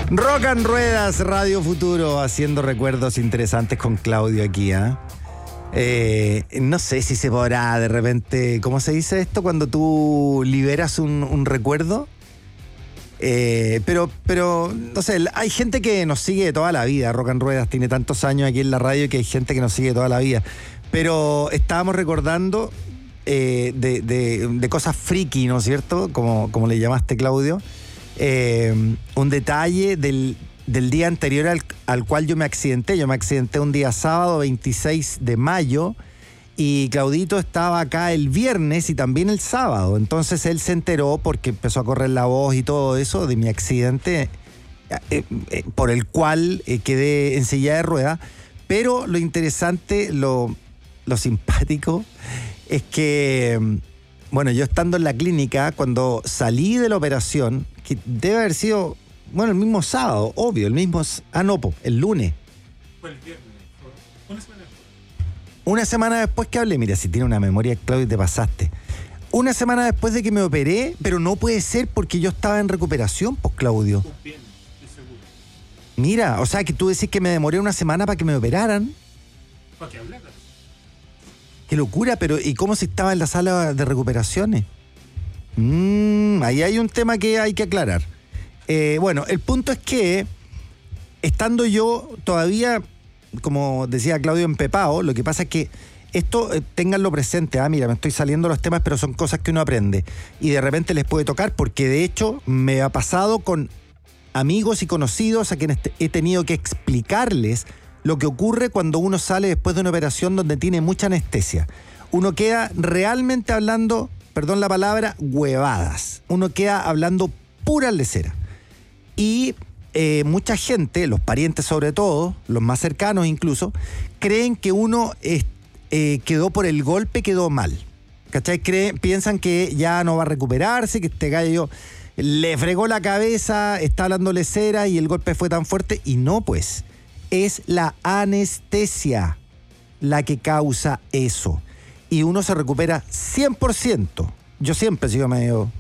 Rock and Ruedas, Radio Futuro, haciendo recuerdos interesantes con Claudio aquí, no sé si se podrá de repente, ¿cómo se dice esto? Cuando tú liberas un recuerdo. Pero, no sé, hay gente que nos sigue de toda la vida. Rock and Ruedas tiene tantos años aquí en la radio que hay gente que nos sigue de toda la vida. Pero estábamos recordando de cosas friki, ¿no es cierto? Como le llamaste, Claudio. Un detalle del día anterior al cual yo me accidenté. Yo me accidenté un día sábado 26 de mayo y Claudito estaba acá el viernes y también el sábado. Entonces él se enteró porque empezó a correr la voz y todo eso de mi accidente por el cual quedé en silla de ruedas. Pero lo interesante, lo simpático es que, bueno, yo estando en la clínica, cuando salí de la operación, que debe haber sido, bueno, el mismo sábado, obvio, el lunes. Fue el viernes, una semana después. Una semana después que hablé, mira, si tiene una memoria, Claudio, te pasaste. Una semana después de que me operé, pero no puede ser porque yo estaba en recuperación, pues, Claudio. Bien, estoy seguro. Mira, o sea, que tú decís que me demoré una semana para que me operaran. ¿Para qué hablar? Qué locura, pero ¿y cómo se estaba en la sala de recuperaciones? Ahí hay un tema que hay que aclarar. Bueno, el punto es que, estando yo todavía, como decía Claudio, empepado, lo que pasa es que esto, ténganlo presente, mira, me estoy saliendo los temas, pero son cosas que uno aprende. Y de repente les puede tocar, porque de hecho me ha pasado con amigos y conocidos a quienes he tenido que explicarles lo que ocurre cuando uno sale después de una operación donde tiene mucha anestesia. Uno queda realmente hablando, perdón la palabra, huevadas. Uno queda hablando pura lecera. Y mucha gente, los parientes sobre todo, los más cercanos incluso, creen que uno quedó por el golpe, quedó mal. ¿Cachai? Piensan que ya no va a recuperarse, que este gallo le fregó la cabeza, está hablando lecera y el golpe fue tan fuerte. Y no, pues, es la anestesia la que causa eso. Y uno se recupera 100%. Yo siempre sigo medio...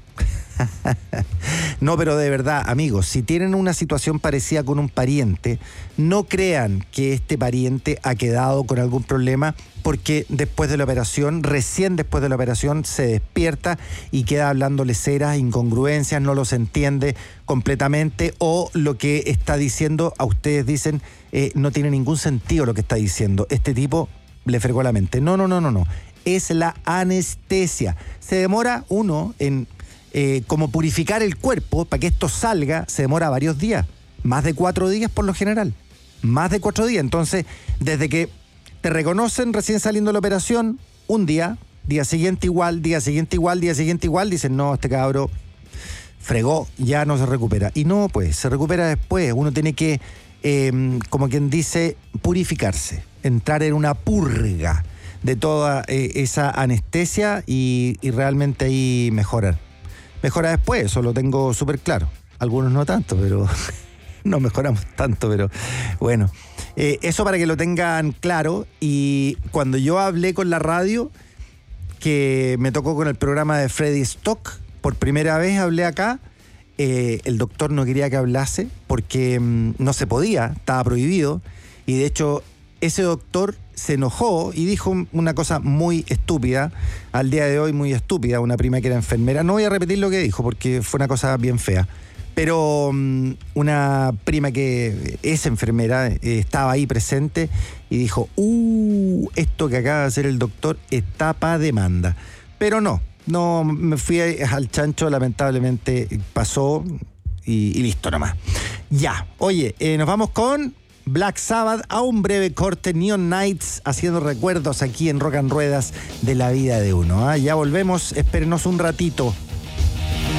No, pero de verdad, amigos, si tienen una situación parecida con un pariente, no crean que este pariente ha quedado con algún problema, porque después de la operación, recién después de la operación, se despierta y queda hablando leceras, incongruencias, no los entiende completamente, o lo que está diciendo, a ustedes dicen, no tiene ningún sentido lo que está diciendo. Este tipo le fregó la mente. No. Es la anestesia. Se demora uno en... como purificar el cuerpo para que esto salga, se demora varios días, más de 4 días por lo general, más de 4 días. Entonces, desde que te reconocen recién saliendo de la operación, un día siguiente igual, día siguiente igual, dicen, no, este cabro fregó, ya no se recupera. Y no, pues, se recupera después. Uno tiene que, como quien dice, purificarse, entrar en una purga de toda esa anestesia y realmente ahí mejorar. Mejora después, eso lo tengo súper claro. Algunos no tanto, pero no mejoramos tanto, pero bueno. Eso para que lo tengan claro. Y cuando yo hablé con la radio, que me tocó con el programa de Freddy Stock, por primera vez hablé acá, el doctor no quería que hablase porque no se podía, estaba prohibido. Y de hecho, ese doctor se enojó y dijo una cosa muy estúpida, al día de hoy muy estúpida, una prima que era enfermera. No voy a repetir lo que dijo porque fue una cosa bien fea, pero una prima que es enfermera estaba ahí presente y dijo, esto que acaba de hacer el doctor está pa' demanda. Pero no me fui al chancho, lamentablemente pasó y listo nomás. Ya, oye, nos vamos con Black Sabbath a un breve corte. Neon Nights haciendo recuerdos aquí en Rock and Ruedas de la vida de uno. Ya volvemos, espérenos un ratito.